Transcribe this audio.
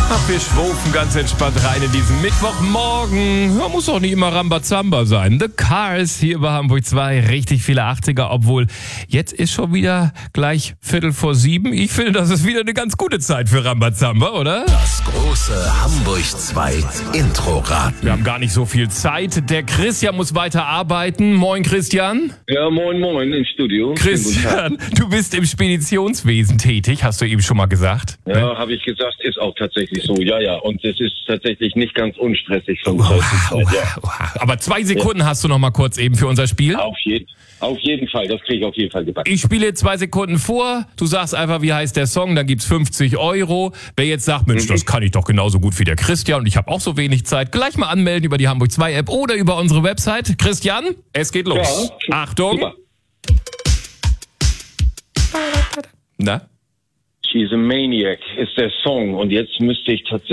Ach, wir schwufen ganz entspannt rein in diesen Mittwochmorgen. Ja, muss auch nicht immer Rambazamba sein. The Cars hier bei Hamburg 2. Richtig viele 80er, obwohl jetzt ist schon wieder gleich 6:45. Ich finde, das ist wieder eine ganz gute Zeit für Rambazamba, oder? Das große Hamburg 2 Intro-Raten. Wir haben gar nicht so viel Zeit. Der Christian muss weiter arbeiten. Moin, Christian. Ja, moin im Studio. Christian, du bist im Speditionswesen tätig, hast du eben schon mal gesagt. Ja, habe ich gesagt, ist auch tatsächlich so. Ja. Und es ist tatsächlich nicht ganz unstressig von Zeit zu Zeit. Ja. Aber 2 Sekunden hast du noch mal kurz eben für unser Spiel. Auf jeden Fall, das kriege ich auf jeden Fall gebacken. Ich spiele 2 Sekunden vor, du sagst einfach, wie heißt der Song, dann gibt's 50 Euro. Wer jetzt sagt, Mensch, das kann ich doch genauso gut wie der Christian und ich habe auch so wenig Zeit, gleich mal anmelden über die Hamburg 2 App oder über unsere Website. Christian, es geht los. Ja. Achtung. Super. Na? She's a Maniac ist der Song und jetzt müsste ich tatsächlich